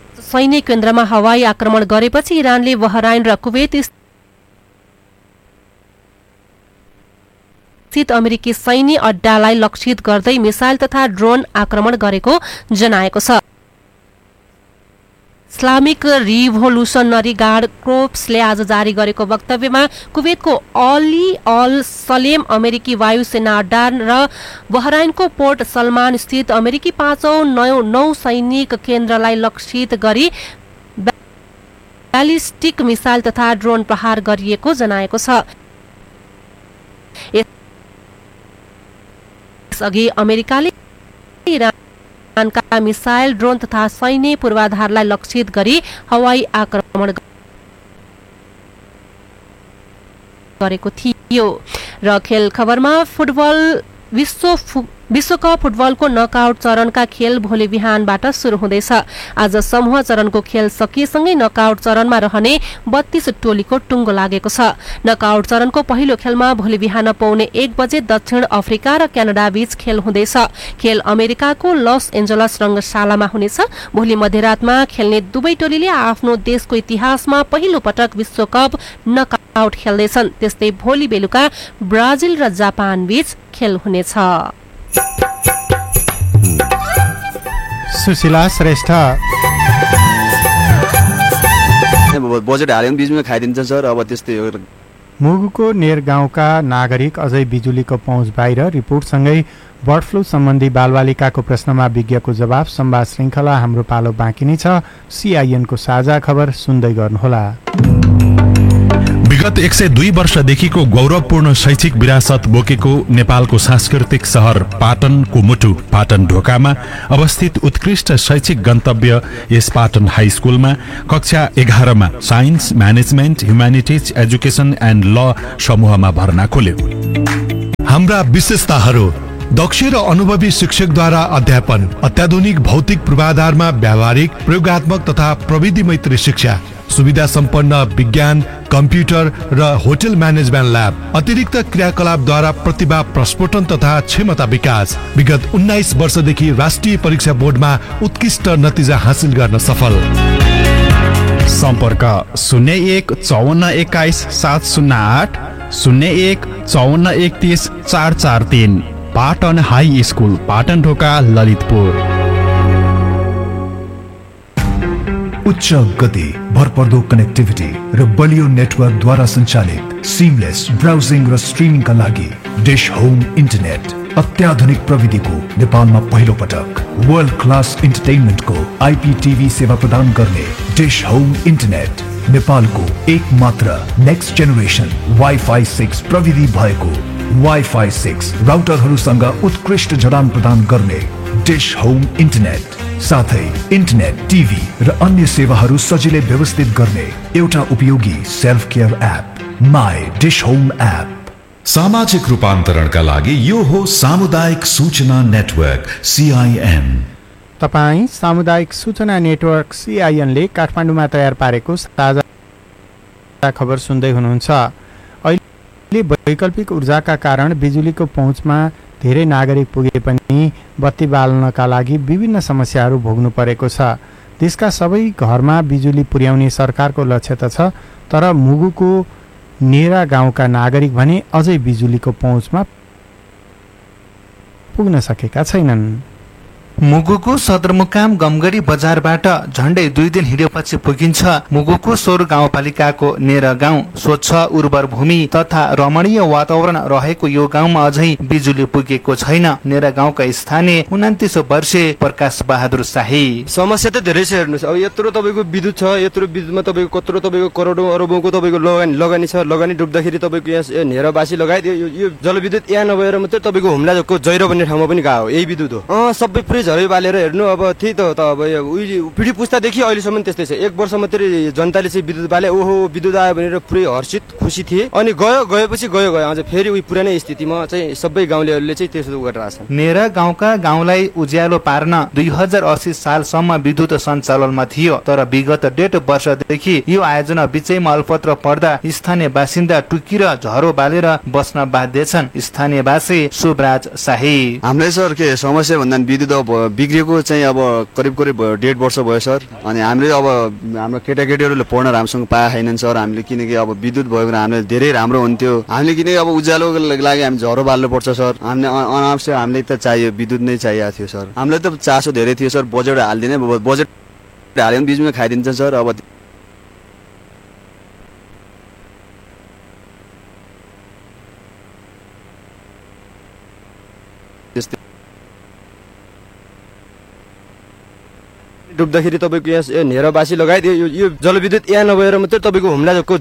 सैन्य केन्द्रमा हवाई आक्रमण गरेपछि इरानले बहराइन र कुवेत स्थित अमेरिकी सैन्य अड्डालाई लक्षित गर्दै मिसाइल तथा ड्रोन आक्रमण गरेको जनाएको छ। इस्लामिक रिभोल्युसनरी गार्ड क्रोप्सले आज जारी गरेको वक्तव्यमा कुवेतको अली अल सलेम अमेरिकी वायुसेना अड्डा र बहराइनको पोर्ट सलमान स्थित अमेरिकी 5औं नौसैनिक केन्द्रलाई लक्षित गरी ब्यालिस्टिक मिसाइल तथा ड्रोन प्रहार गरिएको जनाएको छ। यसअघि अमेरिकाले इरानका मिसाइल ड्रोन तथा सैन्य पूर्वाधारलाई लक्षित गरी हवाई आक्रमण गरेको थियो। र खेल खबरमा विश्वकप फुटबलको नकआउट चरणका खेल भोलि बिहानबाट सुरु हुँदैछ। आज समूह चरणको खेल सकिएसँगै नकआउट चरणमा रहने 32 टोलीको टुङ्गो लागेको छ। नकआउट चरणको पहिलो खेलमा भोलि बिहान 1:15 बजे दक्षिण अफ्रिका र क्यानाडा बीच खेल हुँदैछ। खेल अमेरिकाको लस एन्जलस रंगशालामा हुनेछ। भोलि मध्यरातमा खेल्ने दुवै टोलीले आफ्नो देशको इतिहासमा पहिलो पटक विश्वकप नकआउट खेल्दैछन्। त्यस्तै भोलि बेलुका ब्राजिल र जापान बीच खेल हुनेछ। सुशीला श्रेष्ठ बजेट हाल्यो बिचमा खाइदिन्छ सर। अब त्यस्तै हो। मुगुको नेर गाउँका नागरिक अझै बिजुलीको पहुँच बाहिर। रिपोर्टसँगै बर्ड फ्लू सम्बन्धी बालबालिकाको प्रश्नमा विज्ञको जवाब। संवाद श्रृङ्खला हाम्रो पालो बाँकी नै छ। सीआईएनको साझा खबर सुन्दै गर्नुहोला। विगत 102 वर्षदेखिको गौरवपूर्ण शैक्षिक विरासत बोकेको नेपालको सांस्कृतिक सहर पाटनको मुटु पाटन ढोकामा अवस्थित उत्कृष्ट शैक्षिक गन्तव्य यस पाटन हाई स्कुलमा कक्षा 11 मा science, management, humanities, education and ल समूहमा भर्ना खोल्यो। हाम्रा विशेषताहरू: दक्ष र अनुभवी शिक्षकद्वारा अध्यापन, अत्याधुनिक भौतिक पूर्वाधारमा व्यावहारिक, प्रयोगात्मक तथा प्रविधि मैत्री शिक्षा, सुविधा सम्पन्न विज्ञान, कम्प्युटर र होटल म्यानेजमेन्ट ल्याब, अतिरिक्त क्रियाकलापद्वारा प्रतिभा प्रस्फुटन तथा क्षमता विकास। विगत 19 वर्षदेखि राष्ट्रिय परीक्षा बोर्डमा उत्कृष्ट नतिजा हासिल गर्न सफल। सम्पर्क 01 54 21 708 01 54 31 443। पाटन हाई स्कुल, पाटन ढोका, ललितपुर। उच्च गति, भरपर्दो कनेक्टिभिटी र बलियो नेटवर्कद्वारा सञ्चालित सिमलेस ब्राउजिङ र स्ट्रिमिङका लागि डिश होम इन्टरनेट। अत्याधुनिक प्रविधिको नेपालमा पहिलो पटक वर्ल्ड क्लास इन्टरटेनमेन्टको आइपीटीभी सेवा प्रदान गर्ने डिश होम इन्टरनेट नेपालको एकमात्र नेक्स्ट जेनेरेसन वाइफाई 6 प्रविधि भएको वाइफाई 6 राउटरहरूसँग उत्कृष्ट जडान प्रदान गर्ने डिश होम इन्टरनेट। साथै इन्टरनेट, टिभी र अन्य सेवाहरू सजिलै व्यवस्थित गर्ने एउटा उपयोगी self care app my dish home app. सामाजिक रूपान्तरणका लागि यो हो सामुदायिक सूचना नेटवर्क CIN। तपाईँ सामुदायिक सूचना नेटवर्क CIN ले काठमाडौँमा तयार पारेको साझा खबर सुन्दै हुनुहुन्छ। अहिले वैकल्पिक ऊर्जाका कारण बिजुलीको पहुँचमा धेरै नागरिक पुगे पनि बत्ती बाल्नका लागि विभिन्न समस्याहरू भोग्नु परेको छ। देशका सबै घरमा बिजुली पुर्याउने सरकारको लक्ष्य त छ, तर मुगुको नेरा गाउँका नागरिक भने अझै बिजुलीको पहुँचमा पुग्न सकेका छैनन्। मुगुको सदरमुकाम गमगढी बजारबाट झण्डै 2 दिन हिँडेपछि पुगिन्छ मुगुको सौर गाउँपालिकाको नेर गाउँ। स्वच्छ उर्वर भूमि तथा रमणीय वातावरण रहेको यो गाउँमा अझै बिजुली पुगेको छैन। नेर गाउँका स्थानीय 29 वर्षीय प्रकाश बहादुर शाही। समस्या त धेरै छ। हेर्नुस्, अब यत्रो तपाईको विद्युत छ, यत्रो विद्युतमा तपाईको कत्रो तपाईको करोडौं अरबौंको तपाईको लगानी छ। लगानी डुब्दाखेरि तपाईको यहाँ नेरवासी लगायत यो जलविद्युत यहाँ नभएर मात्रै तपाईको हुम्लाको जैरो भन्ने ठाउँमा पनि गयो। यही विद्युत हो। सबै पुरै झरै बालेर हेर्नु। अब त्यही त अब पिढी पुस्तादेखि अहिलेसम्म त्यस्तै छ। 1 वर्ष मात्रै जनताले चाहिँ विद्युत बाले, ओहो विद्युत आयो भनेर पुरै हर्षित खुसी थिए। अनि गएपछि गयो अझ फेरि उही पुरानै स्थितिमा चाहिँ सबै गाउँलेहरूले चाहिँ त्यसो गरिरहेछन्। नेरा गाउँका गाउँलाई उज्यालो पार्न 2080 सालसम्म विद्युत सञ्चालनमा थियो, तर विगत 1.5 वर्षदेखि यो आयोजना बिचैमा अल्पत्र पर्दा स्थानीय बासिन्दा टुकी र झरो बालेर बस्न बाध्य छन्। स्थानीयवासी सुब्राज शाही। हामीले सर के समस्या भन्दा विद्युत बिग्रिएको चाहिँ अब करिब 1.5 वर्ष भयो सर। अनि हामीले अब हाम्रो केटाकेटीहरूले पढ्न राम्रोसँग पाए छैनन् सर हामीले, किनकि अब विद्युत भएको हामीले धेरै राम्रो हुन्थ्यो। हामीले किनकि अब उज्यालोको लागि हामी झरो बाल्नु पर्छ सर। हामीले अनावश्यक हामीले त चाहियो, विद्युत नै चाहिएको थियो सर। हामीलाई त चासो धेरै थियो सर, बजेट हालिदिने, बजेट हाल्यो भने बिचमा खाइदिन्छ सर। अब डुब्दाखेरि तपाईँको यहाँ नेराबासी लगायत यो जलविद्युत यहाँ नभएर मात्रै तपाईँको हुम्लाको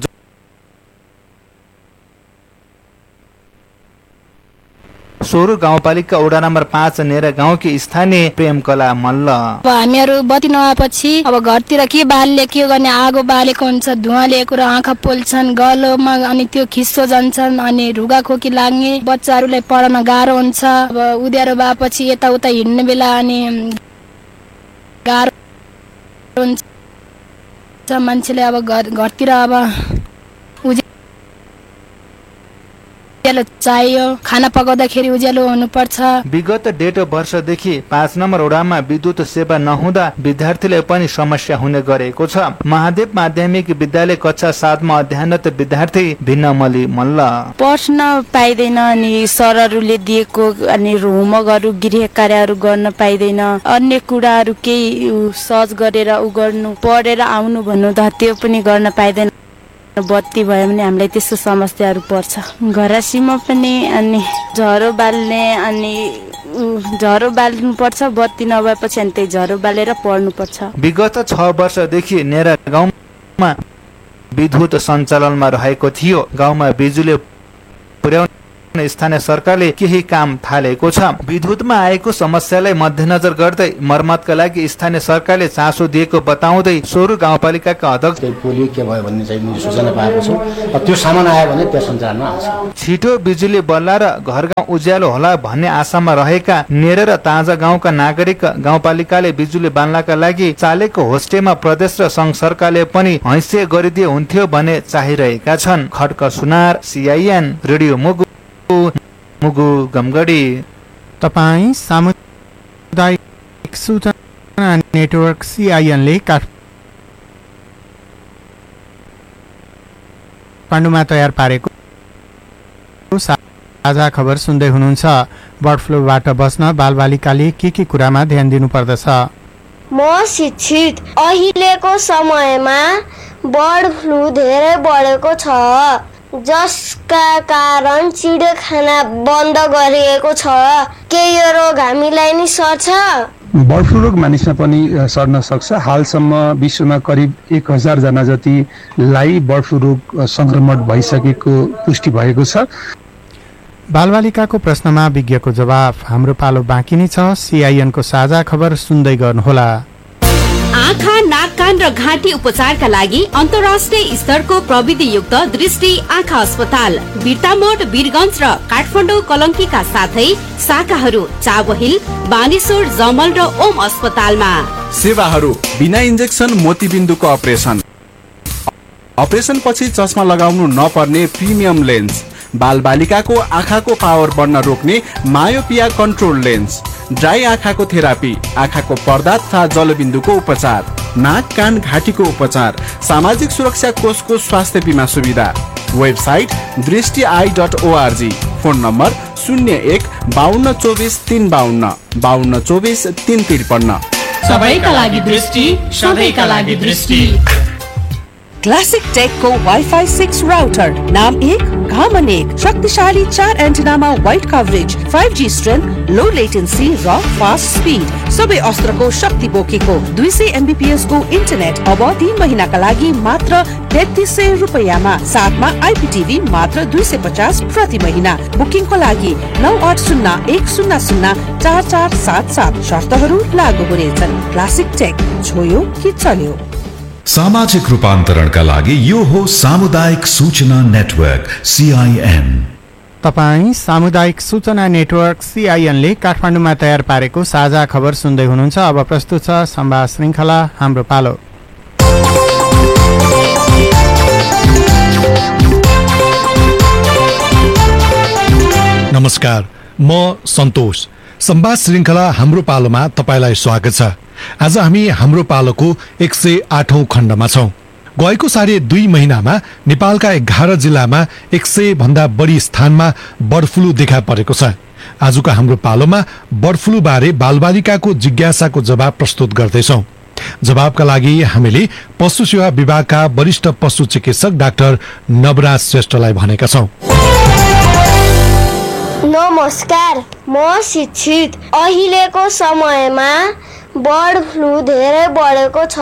सोरु गाउँपालिका वडा नम्बर 5 नेरा गाउँकी स्थानीय प्रेमकला मल्ल। अब हामीहरू बत्ती नआएपछि अब घरतिर के बाल्ने के गर्ने, आगो बालेको हुन्छ, धुवा लिएको र आँखा पोल्छन् गलोमा, अनि त्यो खिस्सो जान्छन्, अनि रुगा खोकी लाग्ने, बच्चाहरूलाई पढाउन गाह्रो हुन्छ। अब उद्यारो भएपछि यताउता हिँड्ने बेला अनि गाह्रो हुन्छ मान्छेले। अब घरतिर अब उज्यालो चाहियो, खाना पकाउँदाखेरि उज्यालो हुनुपर्छ। विगत 1.5 वर्षदेखि 5 नम्बर वडामा विद्युत सेवा नहुँदा विद्यार्थीले पनि समस्या हुने गरेको छ। महादेव माध्यमिक विद्यालय कक्षा 7 मा अध्ययनरत विद्यार्थी भिन्नमली मल्ल। पढ्न पाइदैन, अनि सरहरूले दिएको अनि होमवर्कहरू गृह कार्यहरू गर्न पाइदैन, अन्य कुराहरू केही सर्च गरेर गर्नु, पढेर आउनु भन्नु त त्यो पनि गर्न पाइदैन। बत्ती भयो भने हामीलाई त्यस्तो समस्याहरू पर्छ। घरासीमा पनि अनि झरो बाल्ने, अनि झरो बाल्नु पर्छ, बत्ती नभएपछि अनि त्यही झरो बालेर पढ्नु पर्छ। विगत 6 वर्षदेखि नेरा गाउँमा विद्युत सञ्चालनमा रहेको थियो। गाउँमा बिजुली पुर्याउने स्थानीय सरकारले केही काम थालेको छ। विद्युतमा आएको समस्यालाई मध्यनजर गर्दै मर्मतका लागि स्थानीय सरकारले चासो दिएको बताउँदै सोरु गाउँपालिकाका अध्यक्ष पोलियो के भयो भन्ने चाहिँ मैले सूचना पाएको छु। त्यो सामान आयो भने त्यो सञ्चालनमा आउँछ। छिटो बिजुली बल्ला र घर गाउँ उज्यालो होला भन्ने आशामा रहेका नेरा र ताजा गाउँका नागरिक गाउँपालिकाले बिजुली बाल्नका लागि चालेको होस्टेमा प्रदेश र संघ सरकारले पनि हैसियत गरिदिए हुन्थ्यो भन्ने चाहिरहेका छन्। खड्क सुनार, CIN रेडियो मुगु गमगढी। तपाईँ सामुदायिक सूचना नेटवर्क CIN ले काठमाडौँमा तयार पारेको साझा खबर सुन्दै हुनुहुन्छ। बर्ड फ्लूबाट बस्न बालबालिकाले के कुरामा ध्यान दिनुपर्दछ? म शिक्षित। अहिलेको समयमा बर्ड फ्लू धेरै बढेको छ, जसका कारण चिडियाखाना बन्द गरिएको छ। के यो रोग हामीलाई नि सर्छ? बर्ड फ्लू रोग मानिसमा पनि सर्न सक्छ। हालसम्म विश्वमा करिब 1000 जना जतिलाई बर्ड फ्लू रोग संक्रमण भइसकेको पुष्टि भएको छ। बालबालिकाको प्रश्नमा विज्ञको जवाफ। हाम्रो पालो बाँकी नै छ। CIN को साझा खबर सुन्दै गर्नुहोला। आँखा, नाक, कान र घाँटी उपचारका लागि अन्तर्राष्ट्रिय स्तरको प्रविधियुक्त दृष्टि आँखा अस्पताल बिर्तामोड, वीरगञ्ज र काठमाडौँ कलङ्कीका साथै शाखाहरू चाबहिल, बानेश्वर, जमल र ओम अस्पतालमा। सेवाहरू बिना इन्जेक्सन मोतीबिन्दुको अपरेसन पछि चस्मा लगाउनु नपर्ने प्रिमियम लेन्स, बालबालिकाको आँखाको पावर बढ्न रोक्ने मायोपिया कन्ट्रोल लेन्स, ड्राई आँखाको थेरापी, आँखाको पर्दा तथा जलबिन्दुको उपचार, नाक, कान, घाँटीको उपचार, सामाजिक सुरक्षा कोषको स्वास्थ्य बीमा सुविधा। वेबसाइट दृष्टि.org। Phone number 01 52 24 352 52 24 353। सबैका लागि दृष्टि, सबैका लागि दृष्टि। क्लासिक टेक को वाइफाई 6 राउटर, नाम 1 घामन 1, शक्तिशाली 4 एन्टेनामा वाइड कभरेज, 5G स्ट्रेन्थ, लो लेटेन्सी र फास्ट स्पिड, सबै अस्त्रको शक्ति बोकेको 200 MBPS को इन्टरनेट अब 3 महिनाका लागि मात्र 3300 रुपैयाँमा, साथमा IPTV मात्र 250 प्रति महिना। बुकिङको लागि 9801004477। शर्तहरू लागू हुनेछन्। क्लासिक टेक, छोयो कि चल्यो। सामाजिक रूपान्तरणका लागि यो हो सामुदायिक सूचना नेटवर्क CIN। तपाईँ सामुदायिक सूचना नेटवर्क CIN ले काठमाडौँमा तयार पारेको साझा खबर सुन्दै हुनुहुन्छ। अब प्रस्तुत छ संवाद श्रृङ्खला हाम्रो पालो। नमस्कार, म सन्तोष। संवाद श्रृंखला हाम्रो पालोमा तपाईलाई स्वागत छ। आज हामी हाम्रो पालोको 108औं खण्डमा छौं। गएको 2.5 महिनामा नेपालका 11 जिल्लामा 100 भन्दा बढी स्थानमा बर्ड फ्लू देखा परेको छ। आजको हाम्रो पालोमा बर्ड फ्लू बारे बालबालिकाको जिज्ञासाको जवाब प्रस्तुत गर्दैछौं। जवाबका लागि हामीले पशु सेवा विभागका वरिष्ठ पशु चिकित्सक डाक्टर नवराज श्रेष्ठलाई भनेका छौं। नमस्कार, म शिक्षित। अहिलेको समयमा बर्ड फ्लू धेरै बढेको छ,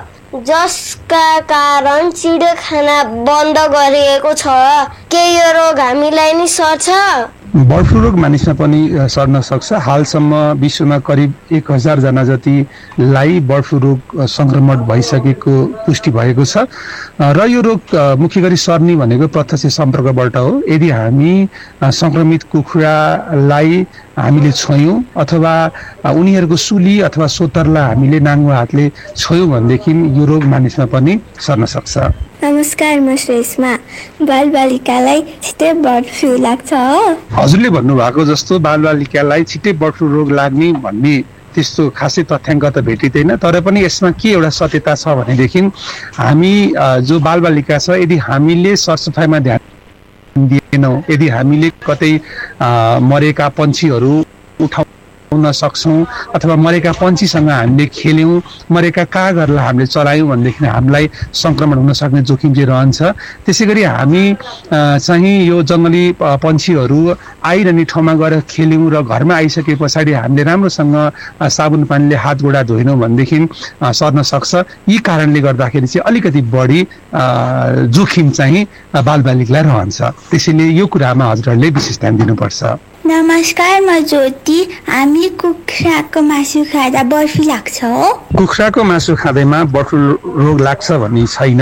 जसका कारण चिडियाखाना बन्द गरिएको छ। के यो रोग हामीलाई नि सर्छ? बर्ड फ्लू रोग मानिसमा पनि सर्न सक्छ। हालसम्म विश्वमा करिब 1000 जना जतिलाई बर्ड फ्लू रोग संक्रमण भइसकेको पुष्टि भएको छ र यो रोग मुख्य गरी सर्ने भनेको प्रत्यक्ष सम्पर्कबाट हो। यदि हामी संक्रमित कुखुरालाई हामीले छोयौं अथवा उनीहरूको सुली अथवा सोतरलाई हामीले नाङ्गो हातले छोयौं भनेदेखि यो रोग मानिसमा पनि सर्न सक्छ। नमस्कार, म श्रेष्मा। बालबालिकालाई छिटै बर्ड फ्लू लाग्छ हो? हजुरले भन्नुभएको जस्तो बालबालिकालाई छिटै बर्ड फ्लू रोग लाग्ने भन्ने त्यस्तो खासै तथ्याङ्क त भेटिँदैन, तर पनि यसमा के एउटा सत्यता छ भनेदेखि हामी जो बालबालिका छ यदि हामीले सरसफाइमा ध्यान दिएनौं, यदि हामीले कतै मरेका पन्छीहरू उठाउन सक्छौं अथवा मरेका पन्छीसँग हामीले खेल्यौं, मरेका कागहरूलाई हामीले चलायौं भनेदेखि हामीलाई संक्रमण हुन सक्ने जोखिम चाहिँ रहन्छ। त्यसैगरी हामी चाहिँ यो जंगली पन्छीहरू आइरहने ठाउँमा गएर खेल्यौं र घरमा आइसके पछाडि हामीले राम्रोसँग साबुन पानीले हात गोडा धोएनौं भनेदेखि सर्न सक्छ। यी कारणले गर्दाखेरि चाहिँ अलिकति बढी जोखिम चाहिँ बालबालिकालाई रहन्छ। त्यसैले यो कुरामा हजुरहरूले विशेष ध्यान दिनुपर्छ। नमस्कार, म ज्योति। हामी कुखुराको मासु खाँदा बर्ड फ्लू लाग्छ हो? कुखुराको मासु खाँदैमा बर्ड फ्लू रोग लाग्छ भन्ने छैन,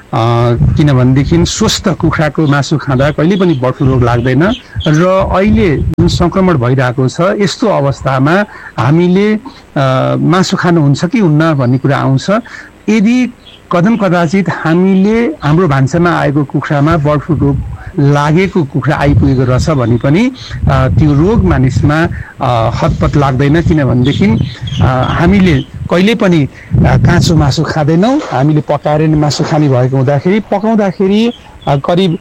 किनभनेदेखि स्वस्थ कुखुराको मासु खाँदा कहिले पनि बर्ड फ्लू रोग लाग्दैन र अहिले जुन संक्रमण भइरहेको छ यस्तो अवस्थामा हामीले मासु खानुहुन्छ कि हुन्न भन्ने कुरा आउँछ। यदि कदाचित हामीले हाम्रो भान्सामा आएको कुखुरामा बर्ड फ्लू रोग लागेको कुखुरा आइपुगेको रहेछ भने पनि त्यो रोग मानिसमा हतपत लाग्दैन, किनभनेदेखि हामीले कहिले पनि काँचो मासु खाँदैनौँ। हामीले पकाएर मासु खाने भएको हुँदाखेरि पकाउँदाखेरि करिब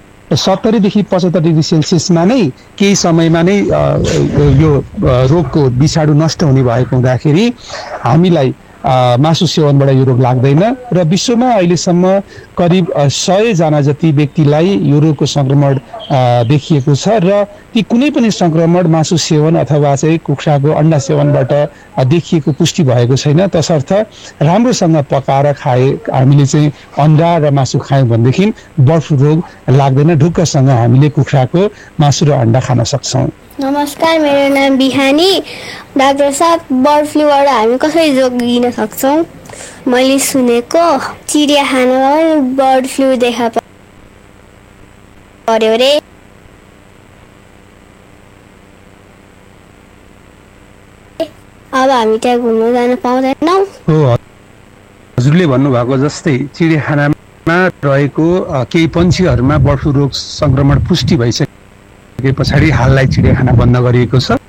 70 देखि 75 डिग्री सेल्सियसमा नै केही समयमा नै यो रोगको विषाणु नष्ट हुने भएको हुँदाखेरि हामीलाई मासु सेवनबाट यो रोग लाग्दैन र विश्वमा अहिलेसम्म करिब 100 जना जति व्यक्तिलाई यो रोगको संक्रमण देखिएको छ र ती कुनै पनि संक्रमण मासु सेवन अथवा चाहिँ कुखुराको अन्डा सेवनबाट देखिएको पुष्टि भएको छैन। तसर्थ राम्रोसँग पकाएर हामीले चाहिँ अन्डा र मासु खायौँ भनेदेखि बर्ड फ्लू रोग लाग्दैन। ढुक्कसँग हामीले कुखुराको मासु र अन्डा खान सक्छौँ। नमस्कार, मेरो नाम बिहानी। डाक्टर साहब, बर्ड फ्लूबाट हामी कसरी जोगिन सक्छौँ? मैले सुनेको चिडियाखानामा बर्ड फ्लू देखा पर्यो रे। अब हामी त्यहाँ घुम्न जान पाउँदैनौँ। हजुरले भन्नुभएको जस्तै चिडियाखानामा रहेको केही पन्छीहरूमा बर्ड फ्लू रोग संक्रमण पुष्टि भइसके पछाडि हाललाई चिडियाखाना बन्द गरिएको छ।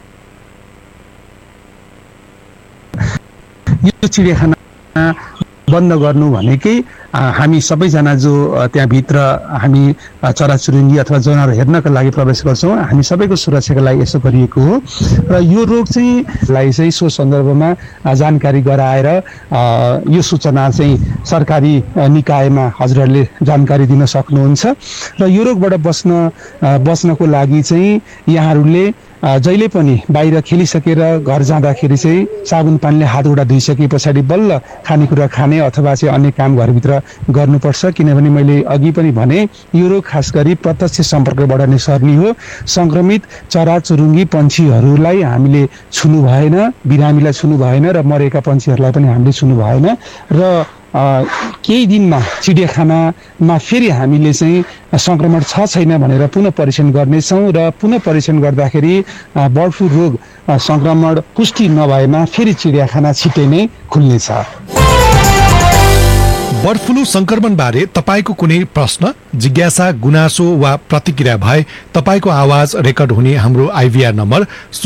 यो चिडियाखाना बन्द गर्नु भनेकै हामी सबैजना जो त्यहाँभित्र हामी चराचुरुङ्गी अथवा जनावर हेर्नका लागि प्रवेश गर्छौँ, हामी सबैको सुरक्षाका लागि यसो गरिएको हो र यो रोग चाहिँ सो सन्दर्भमा जानकारी गराएर यो सूचना चाहिँ सरकारी निकायमा हजुरहरूले जानकारी दिन सक्नुहुन्छ र यो रोगबाट बच्नको लागि चाहिँ यहाँहरूले जहिले पनि बाहिर खेलिसकेर घर जाँदाखेरि चाहिँ साबुन पानीले हात गोडा धोइसके पछाडि बल्ल खानेकुरा खाने अथवा चाहिँ अन्य काम घरभित्र गर्नुपर्छ। किनभने मैले अघि पनि भने यो रोग खास गरी प्रत्यक्ष सम्पर्कबाट नै सर्ने हो। संक्रमित चराचुरुङ्गी पन्छीहरूलाई हामीले छुनु भएन, बिरामीलाई छुनु भएन र मरेका पन्छीहरूलाई पनि हामीले छुनु भएन र केही दिनमा चिडियाखानामा फेरि हामीले चाहिँ संक्रमण छ छैन भनेर पुनः परीक्षण गर्नेछौँ र पुनः परीक्षण गर्दाखेरि बर्ड फ्लू रोग संक्रमण पुष्टि नभएमा फेरि चिडियाखाना छिट्टै नै खुल्नेछ। बर्ड फ्लू संक्रमण बारे तपाईको कुनै प्रश्न, जिज्ञासा, गुनासो वा प्रतिक्रिया भए तपाईको आवाज रेकर्ड हुने हाम्रो आइभीआर नम्बर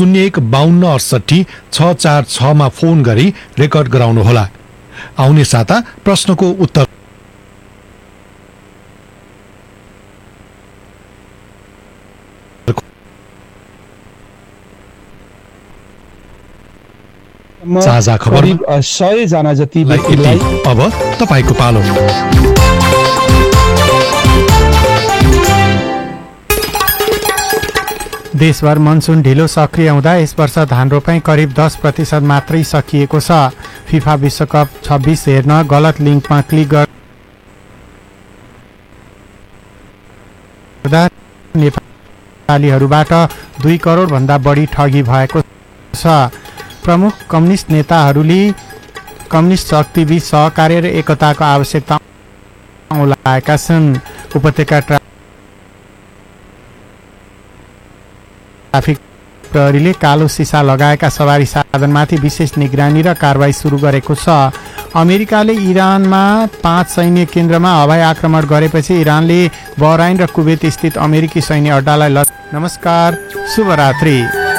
015268 मा फोन गरी रेकर्ड गराउनुहोला। आउने साता प्रश्नको उत्तर साझा खबर 100 जना जति व्यक्तिलाई अब तपाईको पालो। देशभर मनसुन ढिलो सक्रिय हुँदा यस वर्ष धान रोपाई करिब 10% मात्रै सकिएको छ। फिफा विश्वकप 26 हेर्न गलत लिङ्कमा क्लिक गर्दा नेपालीहरूबाट 2 करोड भन्दा बढी ठगी भएको छ। प्रमुख कम्युनिस्ट नेताहरूले कम्युनिस्ट शक्तिबीच सहकार्य र एकताको आवश्यकता लगाएका छन्। उपत्यका ट्राफिक प्रहरीले कालो सिसा लगाएका सवारी साधनमाथि विशेष निगरानी र कारबाही सुरु गरेको छ। अमेरिकाले इरानमा 5 सैन्य केन्द्रमा हवाई आक्रमण गरेपछि इरानले बहराइन र कुवेत स्थित अमेरिकी सैन्य अड्डालाई नमस्कार, शुभरात्रि।